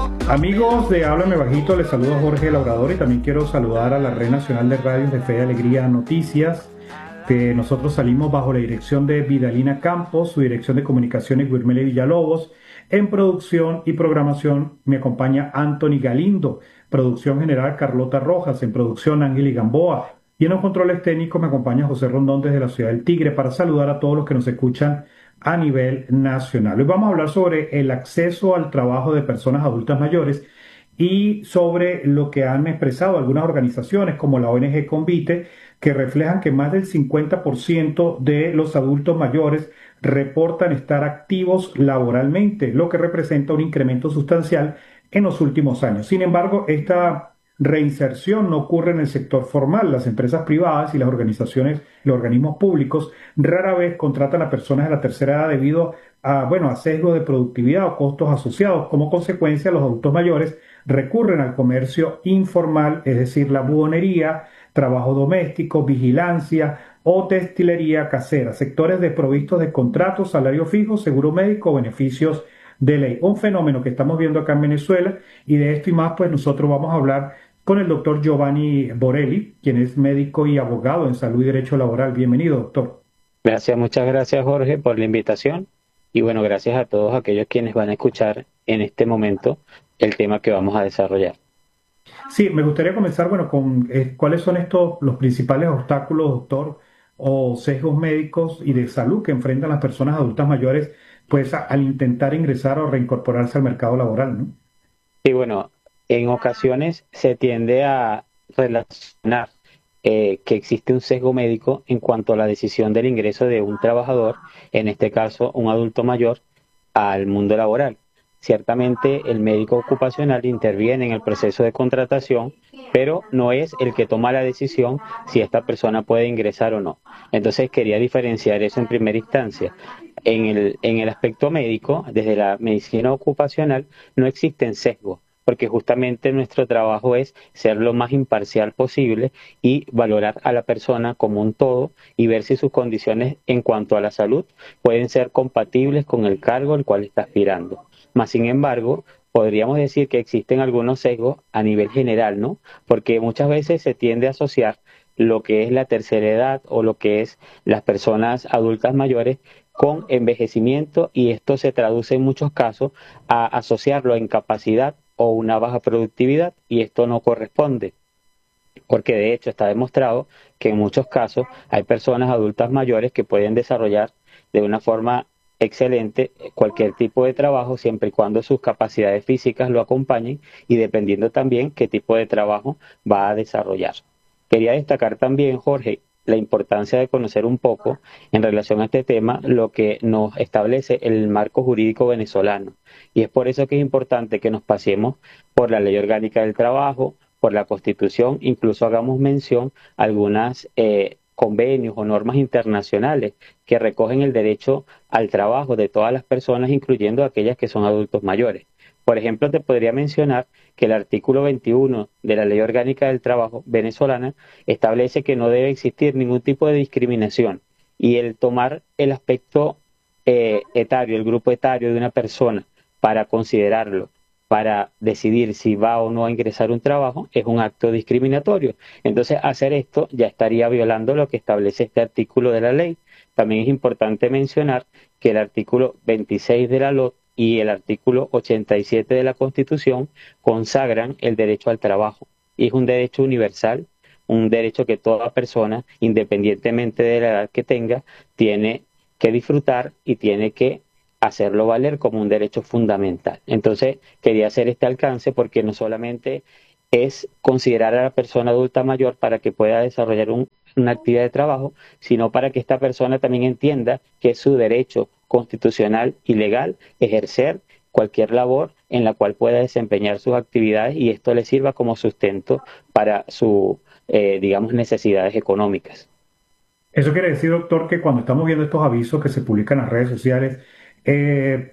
Amigos de Háblame Bajito, les saludo Jorge Labrador y también quiero saludar a la Red Nacional de Radios de Fe y Alegría Noticias, que nosotros salimos bajo la dirección de Vidalina Campos, su dirección de comunicaciones Guirmele Villalobos. En producción y programación me acompaña Anthony Galindo, producción general Carlota Rojas, en producción Ángel Gamboa y en los controles técnicos me acompaña José Rondón desde la ciudad del Tigre para saludar a todos los que nos escuchan a nivel nacional. Hoy vamos a hablar sobre el acceso al trabajo de personas adultas mayores y sobre lo que han expresado algunas organizaciones como la ONG Convite, que reflejan que más del 50% de los adultos mayores reportan estar activos laboralmente, lo que representa un incremento sustancial en los últimos años. Sin embargo, esta reinserción no ocurre en el sector formal. Las empresas privadas y las organizaciones, los organismos públicos rara vez contratan a personas de la tercera edad debido a sesgos de productividad o costos asociados. Como consecuencia, los adultos mayores recurren al comercio informal, es decir, la buhonería, trabajo doméstico, vigilancia o textilería casera, sectores desprovistos de contratos, salario fijo, seguro médico, beneficios de ley. Un fenómeno que estamos viendo acá en Venezuela, y de esto y más, pues nosotros vamos a hablar con el doctor Giovanni Borelli, quien es médico y abogado en salud y derecho laboral. Bienvenido, doctor. Gracias, muchas gracias Jorge por la invitación y bueno, gracias a todos aquellos quienes van a escuchar en este momento el tema que vamos a desarrollar. Sí, me gustaría comenzar, bueno, con cuáles son estos los principales obstáculos, doctor, o sesgos médicos y de salud que enfrentan las personas adultas mayores, pues al intentar ingresar o reincorporarse al mercado laboral, ¿no? Y bueno, en ocasiones se tiende a relacionar que existe un sesgo médico en cuanto a la decisión del ingreso de un trabajador, en este caso un adulto mayor, al mundo laboral. Ciertamente el médico ocupacional interviene en el proceso de contratación, pero no es el que toma la decisión si esta persona puede ingresar o no. Entonces quería diferenciar eso en primera instancia. En el aspecto médico, desde la medicina ocupacional, no existen sesgos, porque justamente nuestro trabajo es ser lo más imparcial posible y valorar a la persona como un todo y ver si sus condiciones en cuanto a la salud pueden ser compatibles con el cargo al cual está aspirando. Más sin embargo, podríamos decir que existen algunos sesgos a nivel general, ¿no? Porque muchas veces se tiende a asociar lo que es la tercera edad o lo que es las personas adultas mayores con envejecimiento, y esto se traduce en muchos casos a asociarlo a incapacidad o una baja productividad, y esto no corresponde, porque de hecho está demostrado que en muchos casos hay personas adultas mayores que pueden desarrollar de una forma excelente cualquier tipo de trabajo siempre y cuando sus capacidades físicas lo acompañen y dependiendo también qué tipo de trabajo va a desarrollar. Quería destacar también, Jorge, la importancia de conocer un poco en relación a este tema lo que nos establece el marco jurídico venezolano. Y es por eso que es importante que nos pasemos por la Ley Orgánica del Trabajo, por la Constitución, incluso hagamos mención a algunas convenios o normas internacionales que recogen el derecho al trabajo de todas las personas, incluyendo aquellas que son adultos mayores. Por ejemplo, te podría mencionar que el artículo 21 de la Ley Orgánica del Trabajo venezolana establece que no debe existir ningún tipo de discriminación, y el tomar el aspecto etario, el grupo etario de una persona para considerarlo, para decidir si va o no a ingresar a un trabajo, es un acto discriminatorio. Entonces, hacer esto ya estaría violando lo que establece este artículo de la ley. También es importante mencionar que el artículo 26 de la LOT y el artículo 87 de la Constitución consagran el derecho al trabajo. Y es un derecho universal, un derecho que toda persona, independientemente de la edad que tenga, tiene que disfrutar y tiene que hacerlo valer como un derecho fundamental. Entonces, quería hacer este alcance porque no solamente es considerar a la persona adulta mayor para que pueda desarrollar una actividad de trabajo, sino para que esta persona también entienda que es su derecho constitucional y legal ejercer cualquier labor en la cual pueda desempeñar sus actividades y esto le sirva como sustento para sus, digamos, necesidades económicas. Eso quiere decir, doctor, que cuando estamos viendo estos avisos que se publican en las redes sociales, eh,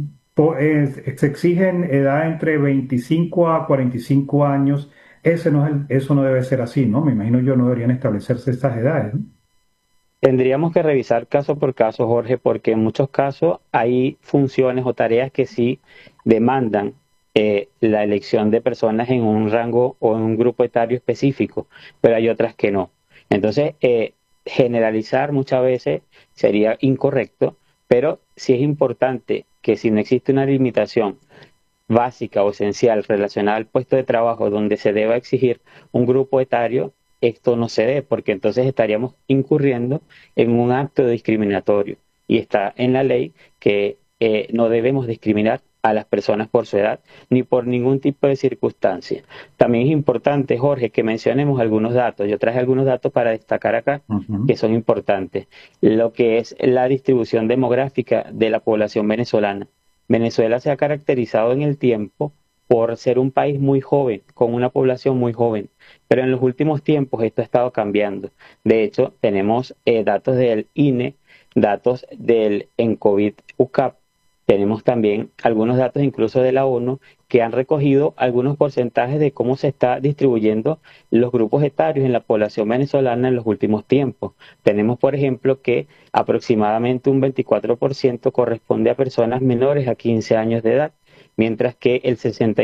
se exigen edad entre 25 a 45 años. Ese no es eso no debe ser así, ¿no? Me imagino yo no deberían establecerse estas edades, ¿no? Tendríamos que revisar caso por caso, Jorge, porque en muchos casos hay funciones o tareas que sí demandan la elección de personas en un rango o en un grupo etario específico, pero hay otras que no. Entonces, generalizar muchas veces sería incorrecto, pero sí es importante que si no existe una limitación básica o esencial relacionada al puesto de trabajo donde se deba exigir un grupo etario, esto no se dé, porque entonces estaríamos incurriendo en un acto discriminatorio. Y está en la ley que no debemos discriminar a las personas por su edad ni por ningún tipo de circunstancia. También es importante, Jorge, que mencionemos algunos datos. Yo traje algunos datos para destacar acá Ujú. que son importantes. Lo que es la distribución demográfica de la población venezolana. Venezuela se ha caracterizado en el tiempo por ser un país muy joven, con una población muy joven, pero en los últimos tiempos esto ha estado cambiando. De hecho, tenemos datos del INE, datos del ENCOVID UCAP, tenemos también algunos datos incluso de la ONU que han recogido algunos porcentajes de cómo se está distribuyendo los grupos etarios en la población venezolana en los últimos tiempos. Tenemos, por ejemplo, que aproximadamente un 24% corresponde a personas menores a 15 años de edad, mientras que el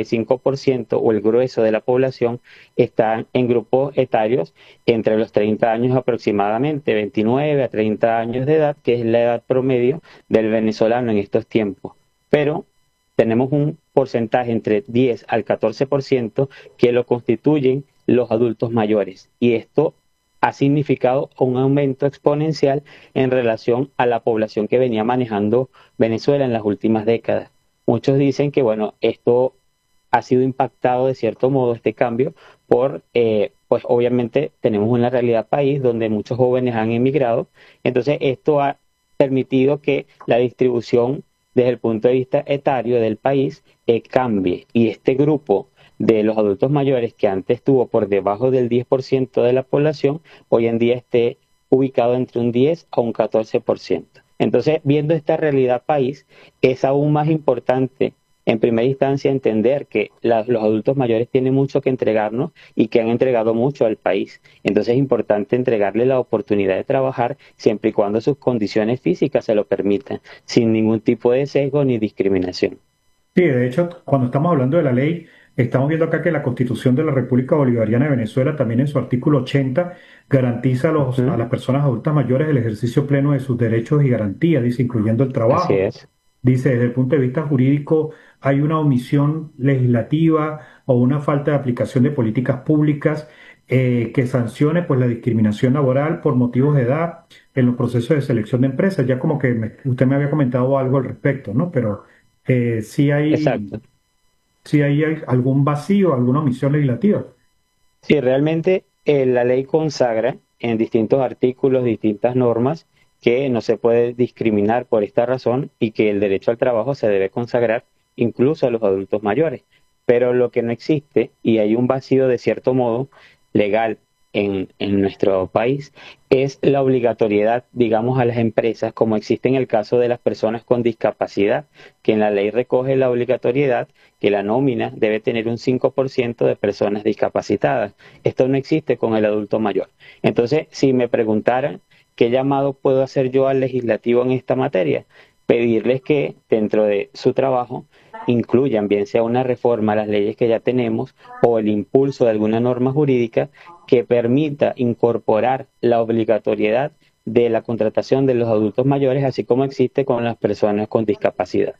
65% o el grueso de la población está en grupos etarios entre los 30 años aproximadamente, 29 a 30 años de edad, que es la edad promedio del venezolano en estos tiempos. Pero tenemos un porcentaje entre 10 al 14% que lo constituyen los adultos mayores. Y esto ha significado un aumento exponencial en relación a la población que venía manejando Venezuela en las últimas décadas. Muchos dicen que, bueno, esto ha sido impactado de cierto modo, este cambio, por, pues obviamente tenemos una realidad país donde muchos jóvenes han emigrado, entonces esto ha permitido que la distribución desde el punto de vista etario del país cambie y este grupo de los adultos mayores que antes estuvo por debajo del 10% de la población, hoy en día esté ubicado entre un 10 a un 14%. Entonces, viendo esta realidad país, es aún más importante en primera instancia entender que los adultos mayores tienen mucho que entregarnos y que han entregado mucho al país. Entonces es importante entregarle la oportunidad de trabajar siempre y cuando sus condiciones físicas se lo permitan, sin ningún tipo de sesgo ni discriminación. Sí, de hecho, cuando estamos hablando de la ley, estamos viendo acá que la Constitución de la República Bolivariana de Venezuela, también en su artículo 80, garantiza a Ujú. las personas adultas mayores el ejercicio pleno de sus derechos y garantías, dice, incluyendo el Así trabajo. es, Dice, desde el punto de vista jurídico, hay una omisión legislativa o una falta de aplicación de políticas públicas que sancione pues, la discriminación laboral por motivos de edad en los procesos de selección de empresas. Ya como que usted me había comentado algo al respecto, ¿no? Pero sí exacto. sí hay algún vacío, alguna omisión legislativa. Sí, realmente la ley consagra en distintos artículos, distintas normas, que no se puede discriminar por esta razón y que el derecho al trabajo se debe consagrar incluso a los adultos mayores. Pero lo que no existe, y hay un vacío de cierto modo legal en nuestro país, es la obligatoriedad, digamos, a las empresas, como existe en el caso de las personas con discapacidad, que en la ley recoge la obligatoriedad que la nómina debe tener un 5% de personas discapacitadas. Esto no existe con el adulto mayor. Entonces, si me preguntaran qué llamado puedo hacer yo al legislativo en esta materia, pedirles que dentro de su trabajo incluyan, bien sea una reforma a las leyes que ya tenemos o el impulso de alguna norma jurídica que permita incorporar la obligatoriedad de la contratación de los adultos mayores, así como existe con las personas con discapacidad.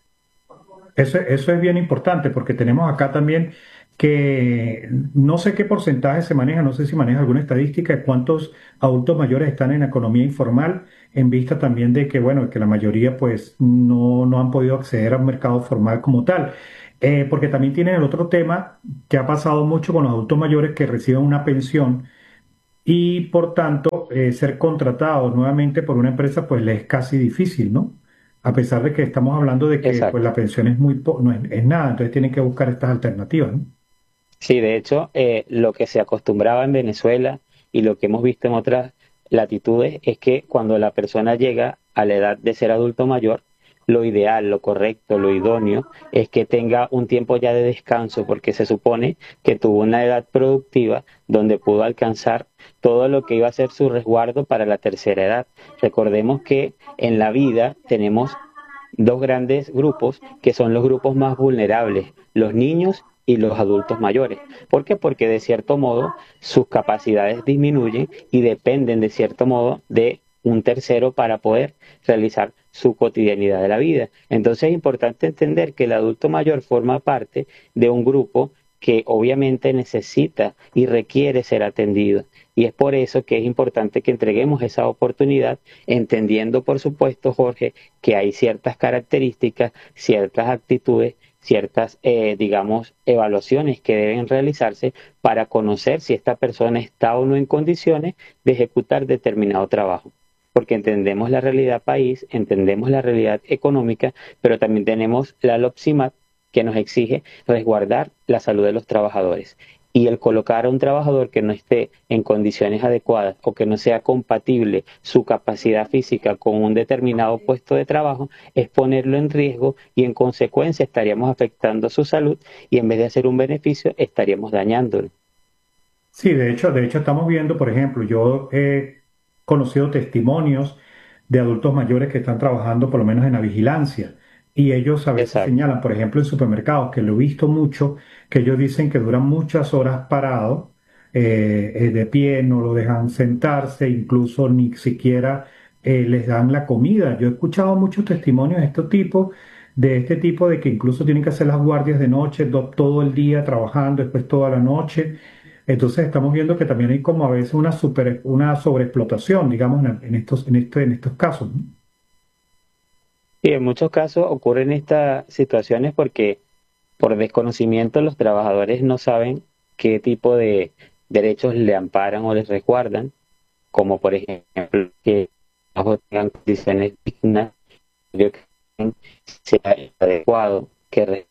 Eso es bien importante porque tenemos acá también que no sé qué porcentaje se maneja, no sé si maneja alguna estadística de cuántos adultos mayores están en la economía informal, en vista también de que, bueno, que la mayoría pues no han podido acceder a un mercado formal como tal. Porque también tienen el otro tema que ha pasado mucho con los adultos mayores que reciben una pensión y por tanto ser contratados nuevamente por una empresa pues les es casi difícil, ¿no? A pesar de que estamos hablando de que pues la Exacto. pensión es no es nada, entonces tienen que buscar estas alternativas, ¿no? Sí, de hecho, lo que se acostumbraba en Venezuela y lo que hemos visto en otras latitudes es que cuando la persona llega a la edad de ser adulto mayor, lo ideal, lo correcto, lo idóneo es que tenga un tiempo ya de descanso, porque se supone que tuvo una edad productiva donde pudo alcanzar todo lo que iba a ser su resguardo para la tercera edad. Recordemos que en la vida tenemos dos grandes grupos que son los grupos más vulnerables, los niños y los adultos mayores. ¿Por qué? Porque de cierto modo sus capacidades disminuyen y dependen de cierto modo de un tercero para poder realizar su cotidianidad de la vida. Entonces es importante entender que el adulto mayor forma parte de un grupo que obviamente necesita y requiere ser atendido. Y es por eso que es importante que entreguemos esa oportunidad, entendiendo, por supuesto, Jorge, que hay ciertas características, ciertas actitudes, ciertas, digamos, evaluaciones que deben realizarse para conocer si esta persona está o no en condiciones de ejecutar determinado trabajo. Porque entendemos la realidad país, entendemos la realidad económica, pero también tenemos la LOPSIMAT que nos exige resguardar la salud de los trabajadores. Y el colocar a un trabajador que no esté en condiciones adecuadas o que no sea compatible su capacidad física con un determinado puesto de trabajo es ponerlo en riesgo y en consecuencia estaríamos afectando su salud y en vez de hacer un beneficio estaríamos dañándolo. Sí, de hecho estamos viendo, por ejemplo, yo he conocido testimonios de adultos mayores que están trabajando por lo menos en la vigilancia y ellos a veces Exacto. señalan, por ejemplo, en supermercados, que lo he visto mucho, que ellos dicen que duran muchas horas parados, de pie, no lo dejan sentarse, incluso ni siquiera les dan la comida. Yo he escuchado muchos testimonios de este tipo de que incluso tienen que hacer las guardias de noche, todo el día trabajando, después toda la noche. Entonces estamos viendo que también hay como a veces una sobreexplotación, digamos, en estos casos, ¿no? Y en muchos casos ocurren estas situaciones porque por desconocimiento los trabajadores no saben qué tipo de derechos le amparan o les resguardan, como por ejemplo que los tengan condiciones dignas, que sea adecuado, que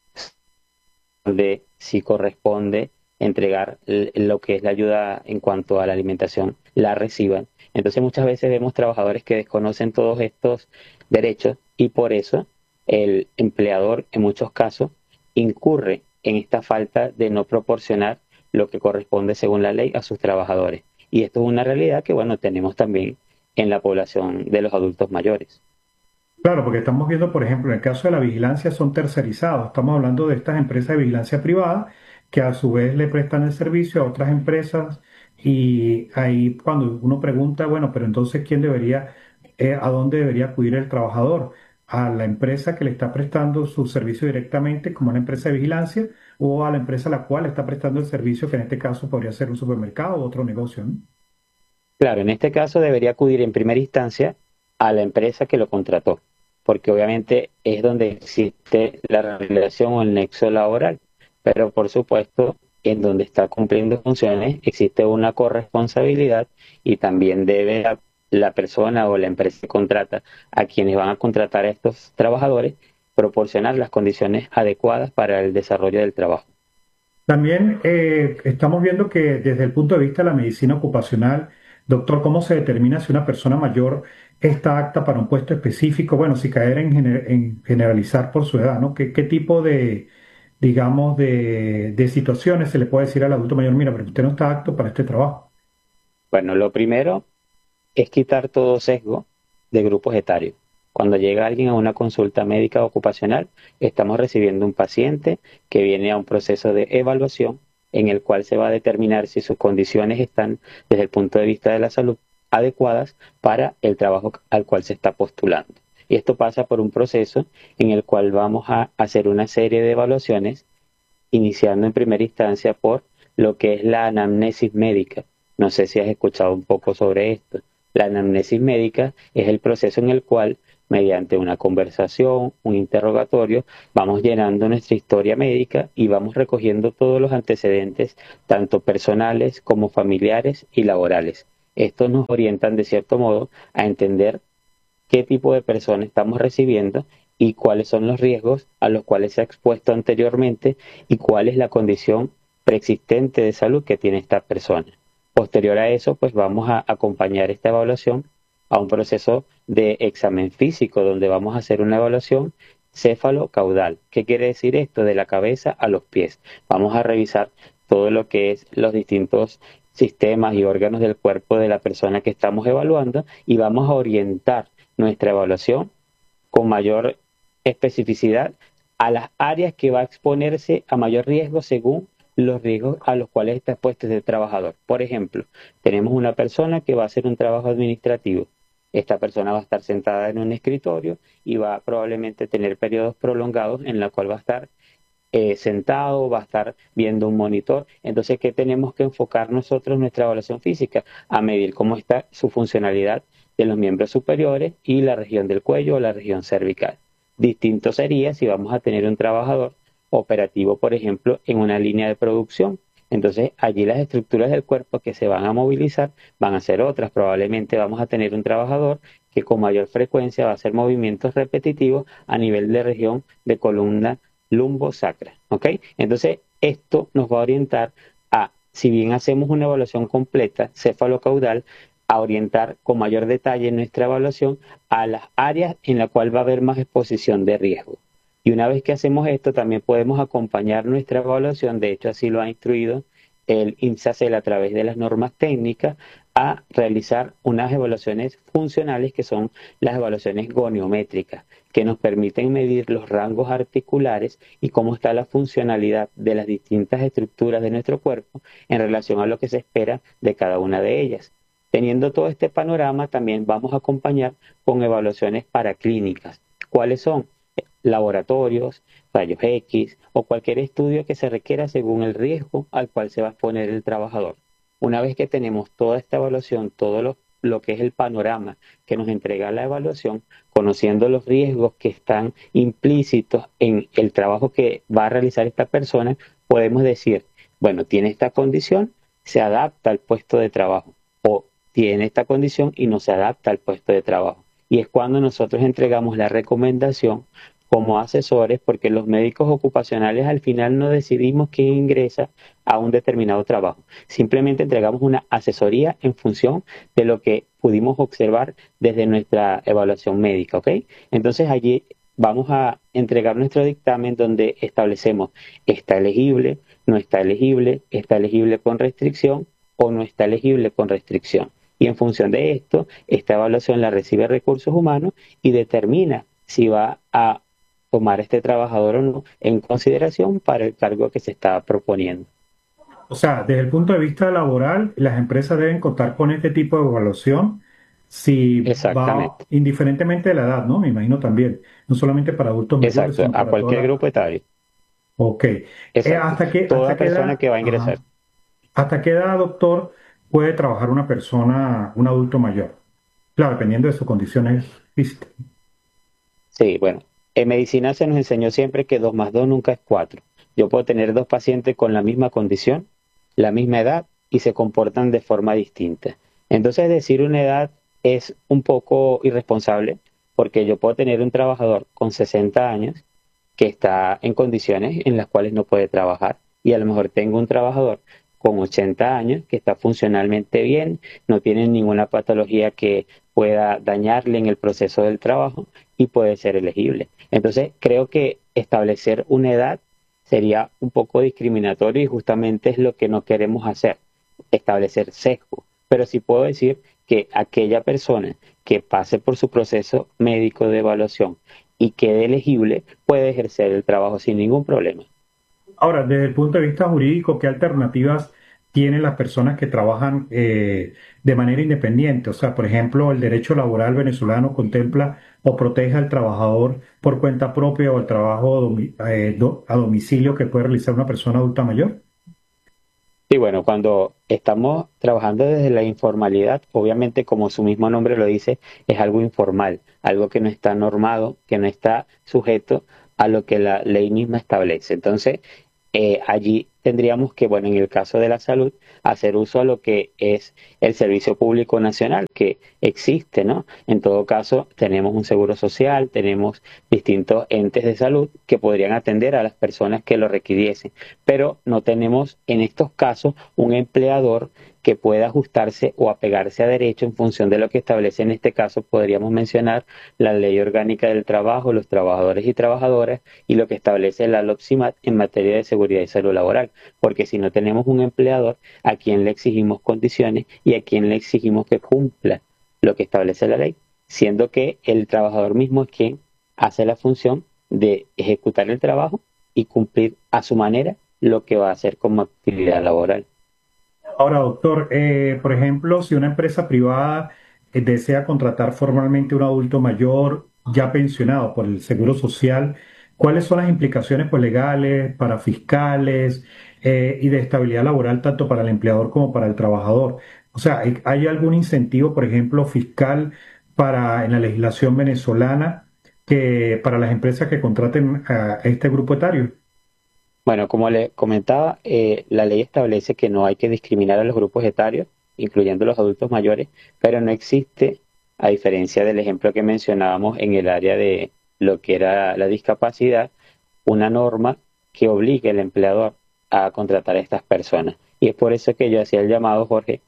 de si corresponde entregar lo que es la ayuda en cuanto a la alimentación, la reciban. Entonces muchas veces vemos trabajadores que desconocen todos estos derechos y por eso el empleador en muchos casos incurre en esta falta de no proporcionar lo que corresponde según la ley a sus trabajadores. Y esto es una realidad que, bueno, tenemos también en la población de los adultos mayores. Claro, porque estamos viendo, por ejemplo, en el caso de la vigilancia son tercerizados. Estamos hablando de estas empresas de vigilancia privada que a su vez le prestan el servicio a otras empresas y ahí cuando uno pregunta, bueno, pero entonces ¿quién debería, a dónde debería acudir el trabajador? ¿A la empresa que le está prestando su servicio directamente como una empresa de vigilancia o a la empresa a la cual le está prestando el servicio que en este caso podría ser un supermercado o otro negocio, ¿no? Claro, en este caso debería acudir en primera instancia a la empresa que lo contrató, porque obviamente es donde existe la relación o el nexo laboral, pero por supuesto en donde está cumpliendo funciones existe una corresponsabilidad y también debe la persona o la empresa que contrata a quienes van a contratar a estos trabajadores proporcionar las condiciones adecuadas para el desarrollo del trabajo. También estamos viendo que desde el punto de vista de la medicina ocupacional, doctor, ¿cómo se determina si una persona mayor está apta para un puesto específico? Bueno, si caer en generalizar por su edad, ¿no? ¿Qué tipo de, digamos, de situaciones se le puede decir al adulto mayor, mira, pero usted no está apto para este trabajo? Bueno, lo primero es quitar todo sesgo de grupos etarios. Cuando llega alguien a una consulta médica ocupacional, estamos recibiendo un paciente que viene a un proceso de evaluación en el cual se va a determinar si sus condiciones están desde el punto de vista de la salud adecuadas para el trabajo al cual se está postulando. Y esto pasa por un proceso en el cual vamos a hacer una serie de evaluaciones, iniciando en primera instancia por lo que es la anamnesis médica. No sé si has escuchado un poco sobre esto. La anamnesis médica es el proceso en el cual, mediante una conversación, un interrogatorio, vamos llenando nuestra historia médica y vamos recogiendo todos los antecedentes, tanto personales como familiares y laborales. Estos nos orientan de cierto modo a entender qué tipo de persona estamos recibiendo y cuáles son los riesgos a los cuales se ha expuesto anteriormente y cuál es la condición preexistente de salud que tiene esta persona. Posterior a eso, pues vamos a acompañar esta evaluación a un proceso de examen físico donde vamos a hacer una evaluación céfalo-caudal. ¿Qué quiere decir esto? De la cabeza a los pies. Vamos a revisar todo lo que es los distintos sistemas y órganos del cuerpo de la persona que estamos evaluando y vamos a orientar nuestra evaluación con mayor especificidad a las áreas que va a exponerse a mayor riesgo según los riesgos a los cuales está expuesto este trabajador. Por ejemplo, tenemos una persona que va a hacer un trabajo administrativo. Esta persona va a estar sentada en un escritorio y va a probablemente tener periodos prolongados en la cual va a estar sentado, va a estar viendo un monitor. Entonces, ¿qué tenemos que enfocar nosotros en nuestra evaluación física? A medir cómo está su funcionalidad de los miembros superiores y la región del cuello o la región cervical. Distinto sería si vamos a tener un trabajador operativo, por ejemplo, en una línea de producción. Entonces, allí las estructuras del cuerpo que se van a movilizar van a ser otras. Probablemente vamos a tener un trabajador que con mayor frecuencia va a hacer movimientos repetitivos a nivel de región de columna lumbosacra, ¿ok? Entonces, esto nos va a orientar a, si bien hacemos una evaluación completa cefalocaudal, a orientar con mayor detalle nuestra evaluación a las áreas en las cuales va a haber más exposición de riesgo. Y una vez que hacemos esto, también podemos acompañar nuestra evaluación, de hecho así lo ha instruido el INSACEL a través de las normas técnicas, a realizar unas evaluaciones funcionales que son las evaluaciones goniométricas, que nos permiten medir los rangos articulares y cómo está la funcionalidad de las distintas estructuras de nuestro cuerpo en relación a lo que se espera de cada una de ellas. Teniendo todo este panorama, también vamos a acompañar con evaluaciones paraclínicas. ¿Cuáles son? Laboratorios, rayos X o cualquier estudio que se requiera según el riesgo al cual se va a exponer el trabajador. Una vez que tenemos toda esta evaluación, todo lo que es el panorama que nos entrega la evaluación, conociendo los riesgos que están implícitos en el trabajo que va a realizar esta persona, podemos decir, bueno, tiene esta condición, se adapta al puesto de trabajo, o tiene esta condición y no se adapta al puesto de trabajo. Y es cuando nosotros entregamos la recomendación como asesores, porque los médicos ocupacionales al final no decidimos quién ingresa a un determinado trabajo. Simplemente entregamos una asesoría en función de lo que pudimos observar desde nuestra evaluación médica, ¿ok? Entonces allí vamos a entregar nuestro dictamen donde establecemos está elegible, no está elegible, está elegible con restricción o no está elegible con restricción. Y en función de esto, esta evaluación la recibe Recursos Humanos y determina si va a tomar este trabajador o no en consideración para el cargo que se está proponiendo. O sea, desde el punto de vista laboral, las empresas deben contar con este tipo de evaluación si va Exactamente, indiferentemente de la edad, ¿no? Me imagino también, no solamente para adultos mayores, exacto, sino a para toda cualquier la... grupo etario, Ok. exacto. Hasta Toda qué persona edad, que va a ingresar. ajá. ¿Hasta qué edad, doctor, puede trabajar una persona, un adulto mayor? Claro, dependiendo de sus condiciones físicas. Sí, bueno, en medicina se nos enseñó siempre que 2 más 2 nunca es 4. Yo puedo tener dos pacientes con la misma condición, la misma edad y se comportan de forma distinta. Entonces decir una edad es un poco irresponsable porque yo puedo tener un trabajador con 60 años que está en condiciones en las cuales no puede trabajar y a lo mejor tengo un trabajador con 80 años que está funcionalmente bien, no tiene ninguna patología que pueda dañarle en el proceso del trabajo y puede ser elegible. Entonces, creo que establecer una edad sería un poco discriminatorio y justamente es lo que no queremos hacer, establecer sesgo. Pero sí puedo decir que aquella persona que pase por su proceso médico de evaluación y quede elegible puede ejercer el trabajo sin ningún problema. Ahora, desde el punto de vista jurídico, ¿qué alternativas tienen las personas que trabajan de manera independiente? O sea, por ejemplo, el derecho laboral venezolano contempla o protege al trabajador por cuenta propia o el trabajo a domicilio que puede realizar una persona adulta mayor. Y bueno, cuando estamos trabajando desde la informalidad, obviamente como su mismo nombre lo dice, es algo informal, algo que no está normado, que no está sujeto a lo que la ley misma establece. Entonces, allí tendríamos que, bueno, en el caso de la salud, hacer uso a lo que es el Servicio Público Nacional, que existe, ¿no? En todo caso, tenemos un seguro social, tenemos distintos entes de salud que podrían atender a las personas que lo requiriesen, pero no tenemos en estos casos un empleador que pueda ajustarse o apegarse a derecho en función de lo que establece en este caso, podríamos mencionar la Ley Orgánica del Trabajo, los trabajadores y trabajadoras y lo que establece la LOPSIMAT en materia de seguridad y salud laboral, porque si no tenemos un empleador a quien le exigimos condiciones y a quien le exigimos que cumpla lo que establece la ley, siendo que el trabajador mismo es quien hace la función de ejecutar el trabajo y cumplir a su manera lo que va a hacer como actividad laboral. Ahora, doctor, por ejemplo, si una empresa privada desea contratar formalmente a un adulto mayor ya pensionado por el Seguro Social, ¿cuáles son las implicaciones pues, legales, para fiscales y de estabilidad laboral tanto para el empleador como para el trabajador? O sea, ¿hay algún incentivo, por ejemplo, fiscal para en la legislación venezolana que para las empresas que contraten a este grupo etario? Bueno, como le comentaba, la ley establece que no hay que discriminar a los grupos etarios, incluyendo los adultos mayores, pero no existe, a diferencia del ejemplo que mencionábamos en el área de lo que era la discapacidad, una norma que obligue al empleador a contratar a estas personas. Y es por eso que yo hacía el llamado, Jorge,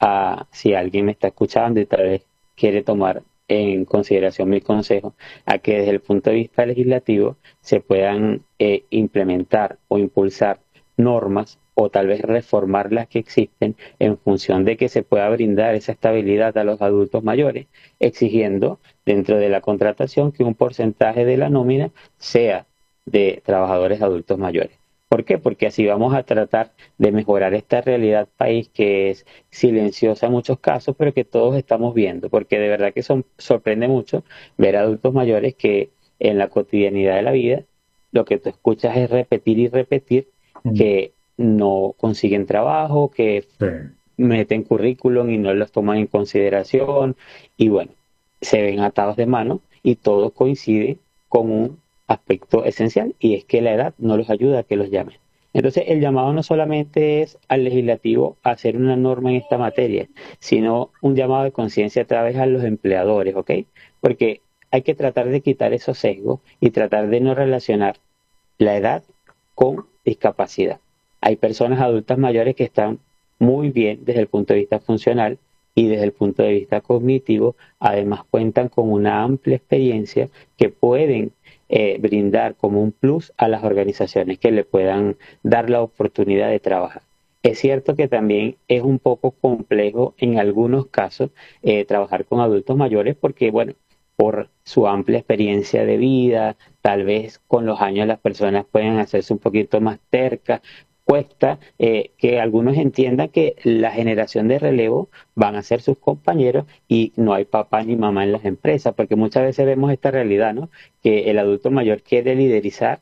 a si alguien me está escuchando y tal vez quiere tomar en consideración mi consejo, a que desde el punto de vista legislativo se puedan implementar o impulsar normas o tal vez reformar las que existen en función de que se pueda brindar esa estabilidad a los adultos mayores, exigiendo dentro de la contratación que un porcentaje de la nómina sea de trabajadores adultos mayores. ¿Por qué? Porque así vamos a tratar de mejorar esta realidad país que es silenciosa en muchos casos, pero que todos estamos viendo, porque de verdad que sorprende mucho ver adultos mayores que en la cotidianidad de la vida lo que tú escuchas es repetir y repetir Mm, que no consiguen trabajo, que sí. meten currículum y no los toman en consideración y bueno, se ven atados de mano y todo coincide con un aspecto esencial y es que la edad no los ayuda a que los llamen. Entonces, el llamado no solamente es al legislativo a hacer una norma en esta materia, sino un llamado de conciencia a través a los empleadores, ¿ok? Porque hay que tratar de quitar esos sesgos y tratar de no relacionar la edad con discapacidad. Hay personas adultas mayores que están muy bien desde el punto de vista funcional y desde el punto de vista cognitivo, además cuentan con una amplia experiencia que pueden brindar como un plus a las organizaciones que le puedan dar la oportunidad de trabajar. Es cierto que también es un poco complejo en algunos casos trabajar con adultos mayores porque, bueno, por su amplia experiencia de vida, tal vez con los años las personas pueden hacerse un poquito más tercas. Cuesta que algunos entiendan que la generación de relevo van a ser sus compañeros y no hay papá ni mamá en las empresas, porque muchas veces vemos esta realidad, ¿no? Que el adulto mayor quiere liderizar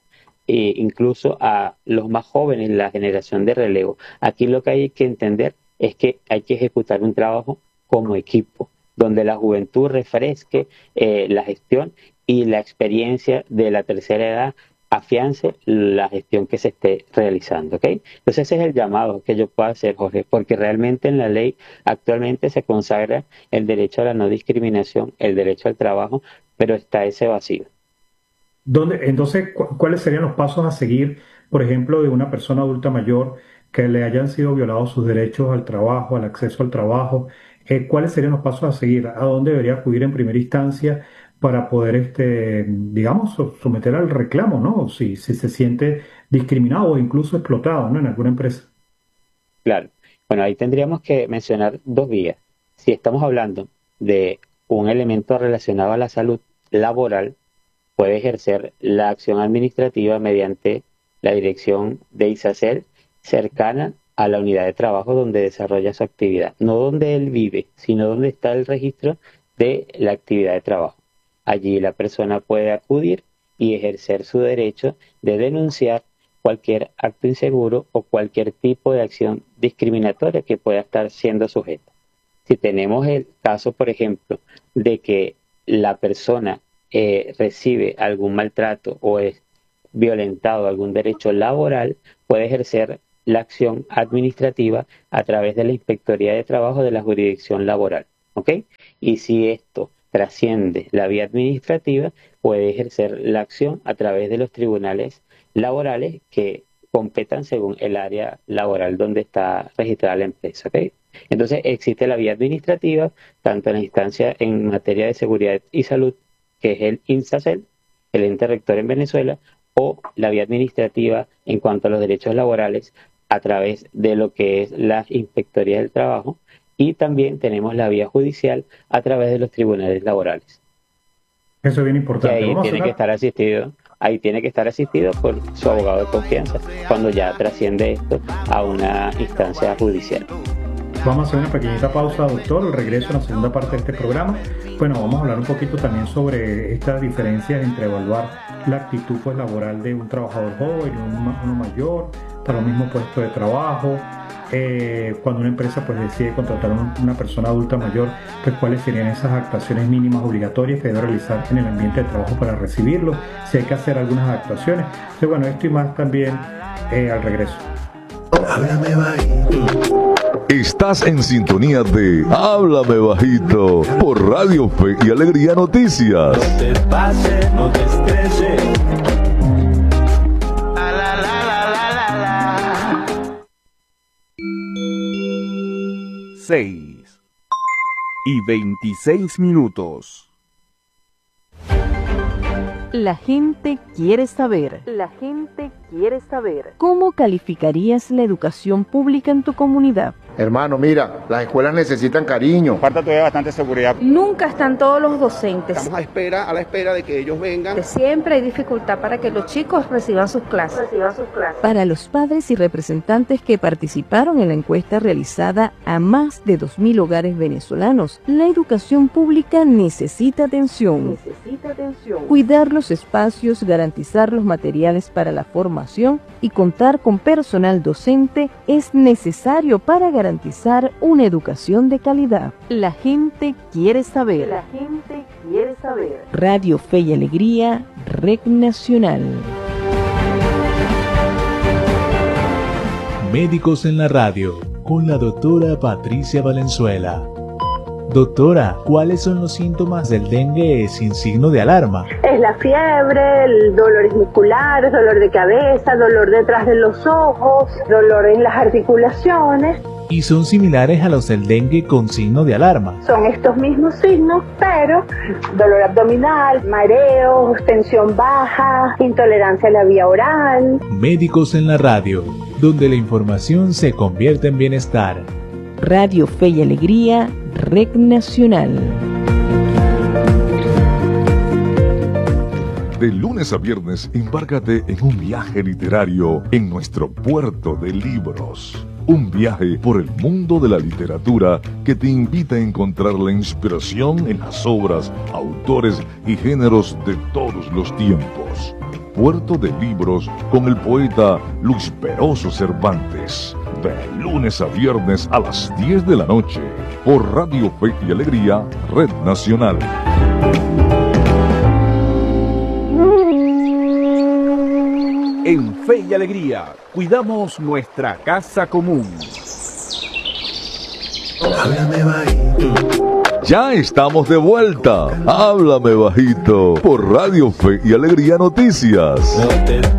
incluso a los más jóvenes, la generación de relevo. Aquí lo que hay que entender es que hay que ejecutar un trabajo como equipo, donde la juventud refresque la gestión y la experiencia de la tercera edad afiance la gestión que se esté realizando, ¿ok? Entonces ese es el llamado que yo puedo hacer, Jorge, porque realmente en la ley actualmente se consagra el derecho a la no discriminación, el derecho al trabajo, pero está ese vacío. Entonces, ¿cuáles serían los pasos a seguir, por ejemplo, de una persona adulta mayor que le hayan sido violados sus derechos al trabajo, al acceso al trabajo? ¿Cuáles serían los pasos a seguir? ¿A dónde debería acudir en primera instancia para poder, digamos, someter al reclamo, ¿no? Si se siente discriminado o incluso explotado, ¿no? En alguna empresa. Claro. Bueno, ahí tendríamos que mencionar dos vías. Si estamos hablando de un elemento relacionado a la salud laboral, puede ejercer la acción administrativa mediante la dirección de ISACEL cercana a la unidad de trabajo donde desarrolla su actividad. No donde él vive, sino donde está el registro de la actividad de trabajo. Allí la persona puede acudir y ejercer su derecho de denunciar cualquier acto inseguro o cualquier tipo de acción discriminatoria que pueda estar siendo sujeta. Si tenemos el caso, por ejemplo, de que la persona recibe algún maltrato o es violentado algún derecho laboral, puede ejercer la acción administrativa a través de la Inspectoría de Trabajo de la jurisdicción laboral. ¿Ok? Y si esto trasciende la vía administrativa, puede ejercer la acción a través de los tribunales laborales que competan según el área laboral donde está registrada la empresa. ¿Ok? Entonces existe la vía administrativa, tanto en la instancia en materia de seguridad y salud, que es el INSACEL, el ente rector en Venezuela, o la vía administrativa en cuanto a los derechos laborales a través de lo que es la Inspectoría del Trabajo, y también tenemos la vía judicial a través de los tribunales laborales. Eso es bien Y importante. ahí Vamos a tiene hacer que estar asistido, ahí tiene que estar asistido por su abogado de confianza cuando ya trasciende esto a una instancia judicial. Vamos a hacer una pequeñita pausa, doctor, el regreso en la segunda parte de este programa. Bueno, vamos a hablar un poquito también sobre estas diferencias entre evaluar la actitud pues, laboral de un trabajador joven y uno mayor para un mismo puesto de trabajo. Cuando una empresa pues decide contratar a una persona adulta mayor, pues cuáles serían esas actuaciones mínimas obligatorias que debe realizar en el ambiente de trabajo para recibirlo, si hay que hacer algunas actuaciones. Entonces, bueno, esto y más también al regreso. Háblame bajito. Estás en sintonía de Háblame Bajito por Radio Fe y Alegría Noticias. No te pases, no te estreses. La, la, la, la, la, la. 6:26. La gente quiere saber. ¿Cómo calificarías la educación pública en tu comunidad? Hermano, mira, las escuelas necesitan cariño. Falta todavía bastante seguridad. Nunca están todos los docentes. Estamos a la espera de que ellos vengan. Siempre hay dificultad para que los chicos reciban sus clases. Para los padres y representantes que participaron en la encuesta realizada a más de 2.000 hogares venezolanos, la educación pública necesita atención. Cuidar los espacios, garantizar los materiales para la formación y contar con personal docente es necesario para garantizar una educación de calidad. La gente quiere saber. Radio Fe y Alegría, Red Nacional. Médicos en la radio, con la doctora Patricia Valenzuela. Doctora, ¿cuáles son los síntomas del dengue sin signo de alarma? Es la fiebre, el dolor muscular, dolor de cabeza, dolor detrás de los ojos, dolor en las articulaciones. Y son similares a los del dengue con signo de alarma. Son estos mismos signos, pero dolor abdominal, mareos, tensión baja, intolerancia a la vía oral. Médicos en la radio, donde la información se convierte en bienestar. Radio Fe y Alegría, Red Nacional. De lunes a viernes, embárcate en un viaje literario en nuestro puerto de libros. Un viaje por el mundo de la literatura que te invita a encontrar la inspiración en las obras, autores y géneros de todos los tiempos. Puerto de Libros con el poeta Luis Peroso Cervantes. De lunes a viernes a las 10 de la noche por Radio Fe y Alegría, Red Nacional. En Fe y Alegría, cuidamos nuestra casa común. Háblame bajito. Ya estamos de vuelta. Háblame Bajito por Radio Fe y Alegría Noticias. No te